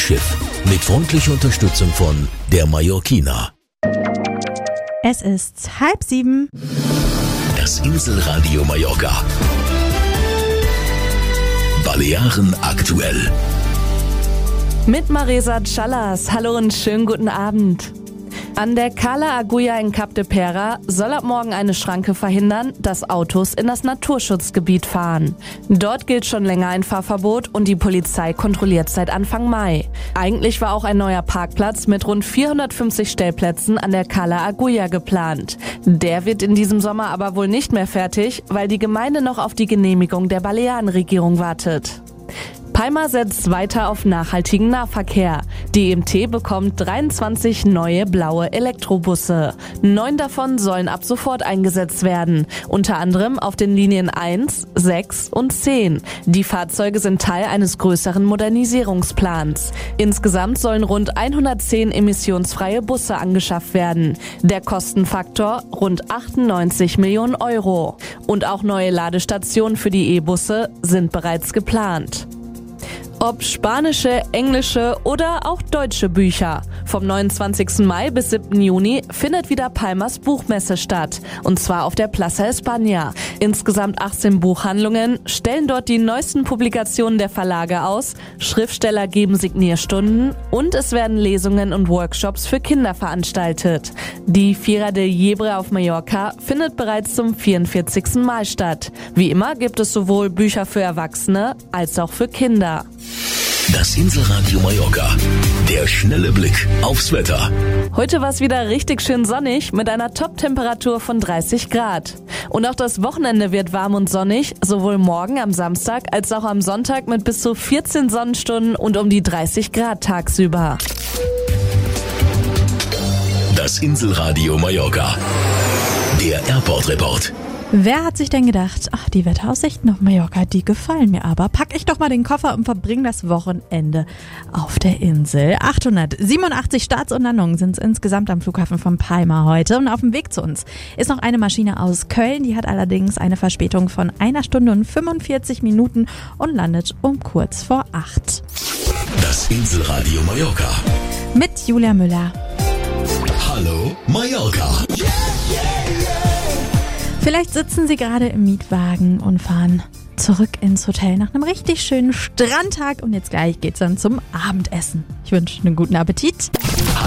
Schiff mit freundlicher Unterstützung von der Mallorquina. Es ist 6:30. Das Inselradio Mallorca. Balearen aktuell. Mit Maresa Callas. Hallo und schönen guten Abend. An der Cala Agulla in Cap de Pera soll ab morgen eine Schranke verhindern, dass Autos in das Naturschutzgebiet fahren. Dort gilt schon länger ein Fahrverbot und die Polizei kontrolliert seit Anfang Mai. Eigentlich war auch ein neuer Parkplatz mit rund 450 Stellplätzen an der Cala Agulla geplant. Der wird in diesem Sommer aber wohl nicht mehr fertig, weil die Gemeinde noch auf die Genehmigung der Balearenregierung wartet. Palma setzt weiter auf nachhaltigen Nahverkehr. Die EMT bekommt 23 neue blaue Elektrobusse. 9 davon sollen ab sofort eingesetzt werden. Unter anderem auf den Linien 1, 6 und 10. Die Fahrzeuge sind Teil eines größeren Modernisierungsplans. Insgesamt sollen rund 110 emissionsfreie Busse angeschafft werden. Der Kostenfaktor rund 98 Millionen Euro. Und auch neue Ladestationen für die E-Busse sind bereits geplant. Ob spanische, englische oder auch deutsche Bücher. Vom 29. Mai bis 7. Juni findet wieder Palmas Buchmesse statt. Und zwar auf der Plaza España. Insgesamt 18 Buchhandlungen stellen dort die neuesten Publikationen der Verlage aus. Schriftsteller geben Signierstunden und es werden Lesungen und Workshops für Kinder veranstaltet. Die Feira del Llibre auf Mallorca findet bereits zum 44. Mal statt. Wie immer gibt es sowohl Bücher für Erwachsene als auch für Kinder. Das Inselradio Mallorca. Der schnelle Blick aufs Wetter. Heute war es wieder richtig schön sonnig mit einer Top-Temperatur von 30 Grad. Und auch das Wochenende wird warm und sonnig, sowohl morgen am Samstag als auch am Sonntag mit bis zu 14 Sonnenstunden und um die 30 Grad tagsüber. Das Inselradio Mallorca. Der Airport-Report. Wer hat sich denn gedacht, ach, die Wetteraussichten auf Mallorca, die gefallen mir aber. Pack ich doch mal den Koffer und verbringe das Wochenende auf der Insel. 887 Starts und Landungen sind es insgesamt am Flughafen von Palma heute. Und auf dem Weg zu uns ist noch eine Maschine aus Köln. Die hat allerdings eine Verspätung von 1 Stunde und 45 Minuten und landet um kurz vor 8. Das Inselradio Mallorca. Mit Julia Müller. Hallo Mallorca. Vielleicht sitzen Sie gerade im Mietwagen und fahren zurück ins Hotel nach einem richtig schönen Strandtag und jetzt gleich geht's dann zum Abendessen. Ich wünsche einen guten Appetit.